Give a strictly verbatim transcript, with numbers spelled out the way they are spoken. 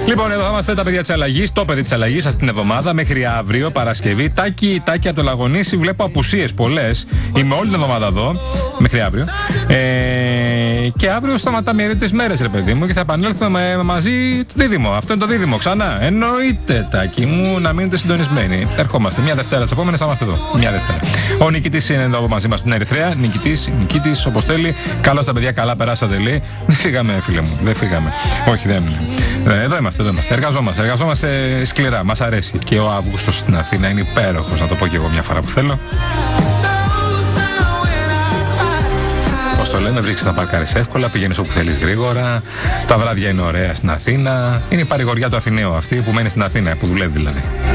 Λοιπόν, εδώ είμαστε τα παιδιά της αλλαγής, το παιδί της αλλαγής αυτήν την εβδομάδα μέχρι αύριο Παρασκευή. Τάκη, τάκη από το Λαγονίσι, βλέπω απουσίες πολλές. Είμαι όλη την εβδομάδα εδώ, μέχρι αύριο. Ε, και αύριο σταματάμε για δύο μέρες, ρε παιδί μου, και θα επανέλθουμε μαζί το δίδυμο. Αυτό είναι το δίδυμο, ξανά. Εννοείται, Τάκη μου, να μείνετε συντονισμένοι. Ερχόμαστε μια Δευτέρα, τις επόμενες θα είμαστε εδώ. Μια Δευτέρα. Ο νικητής είναι εδώ μαζί μας στην Ερυθρέα. Νικητής, νικητής, όπως θέλει. Καλώς τα παιδιά, καλά περάσατε, λέει. Δεν φύγαμε, φίλε μου, δεν φύγαμε. Όχι, δεν. Εδώ είμαστε, εδώ είμαστε. Εργαζόμαστε, εργαζόμαστε σκληρά. Μας αρέσει. Και ο Αύγουστος στην Αθήνα είναι υπέροχος, να το πω και εγώ μια φορά που θέλω. Πώς το λένε, βρίσκεις να παρκάρεις εύκολα, πηγαίνεις όπου θέλεις γρήγορα. Τα βράδια είναι ωραία στην Αθήνα. Είναι η παρηγοριά του Αθηναίου αυτή που μένει στην Αθήνα, που δουλεύει δηλαδή.